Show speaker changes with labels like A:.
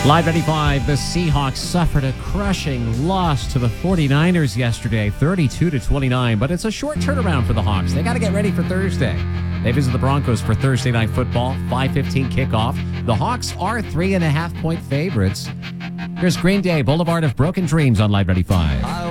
A: Live 95, the Seahawks suffered a crushing loss to the 49ers yesterday, 32-29, but it's a short turnaround for the Hawks. They got to get ready for Thursday. They visit the Broncos for Thursday Night Football, 5:15 kickoff. The Hawks are 3.5-point favorites. Here's Green Day, Boulevard of Broken Dreams on Live 95.